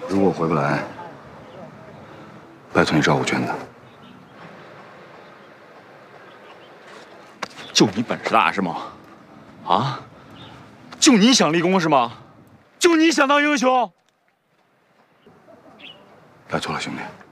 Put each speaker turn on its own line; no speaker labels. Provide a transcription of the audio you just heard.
如果回不来，拜托你照顾娟子。
就你本事大是吗？啊？就你想立功是吗？就你想当英雄？
拜托了，兄弟。